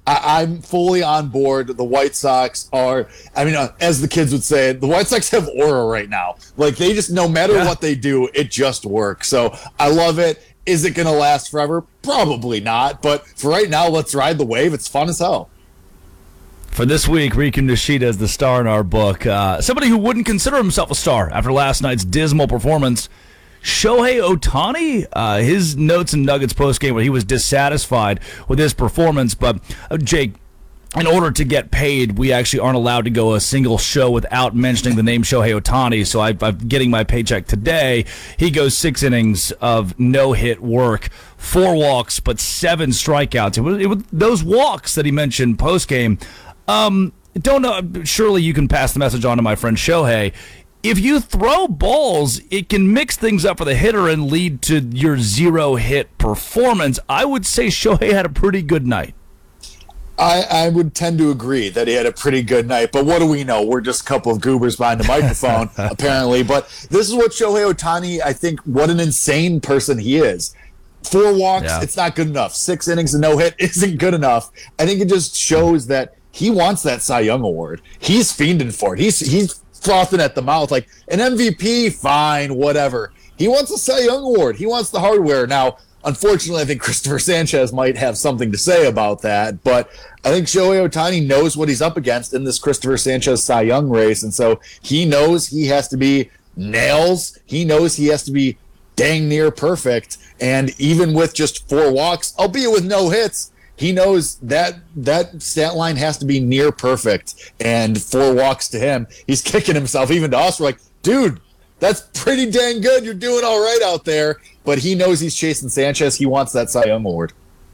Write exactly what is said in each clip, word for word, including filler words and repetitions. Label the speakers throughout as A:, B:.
A: I, I'm fully on board. The White Sox are, I mean, uh, as the kids would say, the White Sox have aura right now. Like, they just, no matter yeah. what they do, it just works. So I love it. Is it going to last forever? Probably not. But for right now, let's ride the wave. It's fun as hell.
B: For this week, Riku Nishida is the star in our book. Uh, somebody who wouldn't consider himself a star after last night's dismal performance. Shohei Ohtani, uh, his notes and nuggets postgame where he was dissatisfied with his performance. But, uh, Jake, in order to get paid, we actually aren't allowed to go a single show without mentioning the name Shohei Ohtani. So I, I'm getting my paycheck today. He goes six innings of no-hit work, four walks, but seven strikeouts. It was, it was those walks that he mentioned postgame. Um, don't know. Surely you can pass the message on to my friend Shohei. If you throw balls, it can mix things up for the hitter and lead to your zero-hit performance. I would say Shohei had a pretty good night.
A: I, I would tend to agree that he had a pretty good night, but what do we know? We're just a couple of goobers behind the microphone, apparently. But this is what Shohei Ohtani, I think, what an insane person he is. Four walks, yeah. It's not good enough. Six innings and no hit isn't good enough. I think it just shows that he wants that Cy Young award. He's fiending for it. He's he's frothing at the mouth like an M V P, fine, whatever. He wants a Cy Young award. He wants the hardware. Now, unfortunately, I think Christopher Sanchez might have something to say about that, but I think Shohei Ohtani knows what he's up against in this Christopher Sanchez Cy Young race, and so he knows he has to be nails. He knows he has to be dang near perfect, and even with just four walks, albeit with no hits, he knows that that stat line has to be near perfect, and four walks to him, he's kicking himself. Even to us, we're like, dude, that's pretty dang good. You're doing all right out there. But he knows he's chasing Sanchez. He wants that Cy Young award.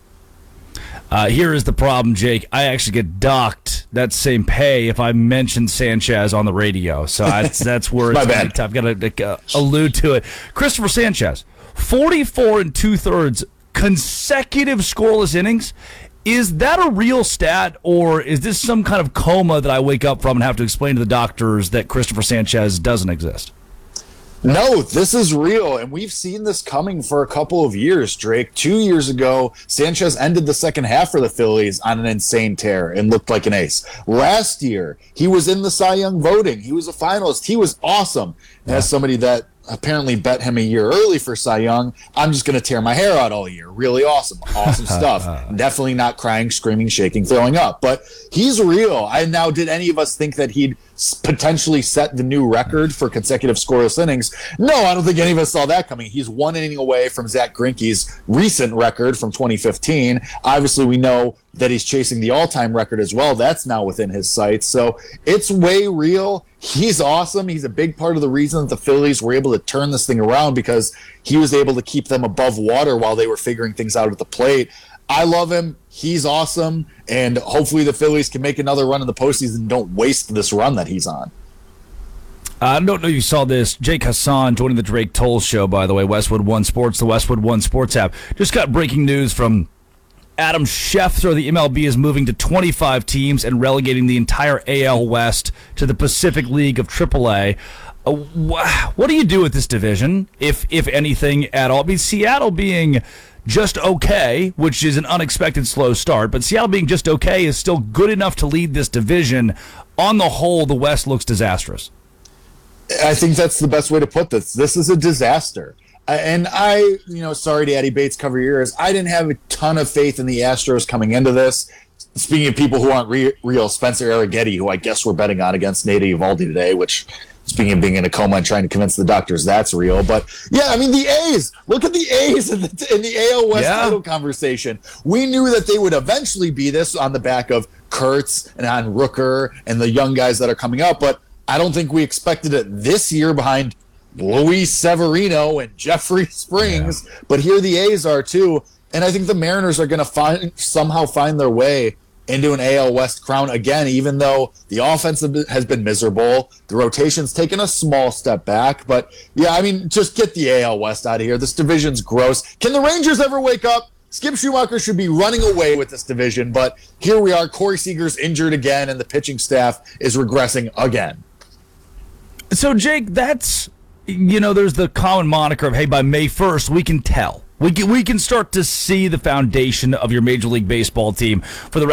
B: Uh, here is the problem, Jake. I actually get docked that same pay if I mention Sanchez on the radio. So that's, that's where it's
A: My bad.
B: I've got to uh, allude to it. Christopher Sanchez, forty-four and two-thirds consecutive scoreless innings. Is that a real stat, or is this some kind of coma that I wake up from and have to explain to the doctors that Christopher Sanchez doesn't exist?
A: No, this is real, and we've seen this coming for a couple of years, Drake. Two years ago, Sanchez ended the second half for the Phillies on an insane tear and looked like an ace. Last year, he was in the Cy Young voting. He was a finalist. He was awesome. Yeah. As somebody that apparently bet him a year early for Cy Young, I'm just going to tear my hair out all year. Really awesome. Awesome stuff. Definitely not crying, screaming, shaking, throwing up. But he's real. I now, did any of us think that he'd potentially set the new record for consecutive scoreless innings? No, I don't think any of us saw that coming. He's one inning away from Zach Greinke's recent record from twenty fifteen. Obviously, we know that he's chasing the all-time record as well. That's now within his sights. So it's way real. He's awesome. He's a big part of the reason that the Phillies were able to turn this thing around, because he was able to keep them above water while they were figuring things out at the plate. I love him. He's awesome. And hopefully the Phillies can make another run in the postseason and don't waste this run that he's on.
B: I don't know if you saw this. Jake Hassan joining the Drake Toll Show, by the way, Westwood One Sports, the Westwood One Sports app. Just got breaking news from Adam Schefter. The M L B is moving to twenty-five teams and relegating the entire A L West to the Pacific League of triple A. Uh, wh- what do you do with this division, if if anything at all? I mean, Seattle being just okay, which is an unexpected slow start, but Seattle being just okay is still good enough to lead this division. On the whole, the West looks disastrous.
A: I think that's the best way to put this. This is a disaster. And I, you know, sorry to Eddie Bates cover your ears, I didn't have a ton of faith in the Astros coming into this. Speaking of people who aren't re- real, Spencer Arrighetti, who I guess we're betting on against Nate Eovaldi today, which, speaking of being in a coma and trying to convince the doctors that's real. But, yeah, I mean, the A's. Look at the A's in the, in the A L West yeah. title conversation. We knew that they would eventually be this on the back of Kurtz and on Rooker and the young guys that are coming up, but I don't think we expected it this year behind Luis Severino and Jeffrey Springs, yeah. but here the A's are too, and I think the Mariners are going to find somehow find their way into an A L West crown again, even though the offense has been miserable. The rotation's taken a small step back, but yeah, I mean, just get the A L West out of here. This division's gross. Can the Rangers ever wake up? Skip Schumacher should be running away with this division, but here we are. Corey Seager's injured again, and the pitching staff is regressing again.
B: So, Jake, that's... You know, there's the common moniker of, hey, by May first, we can tell. We can, we can start to see the foundation of your Major League Baseball team for the